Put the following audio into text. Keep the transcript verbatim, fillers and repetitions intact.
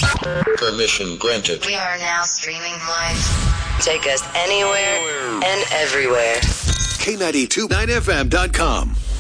Permission granted. We are now streaming live. Take us anywhere and everywhere. K nine two nine F M dot com.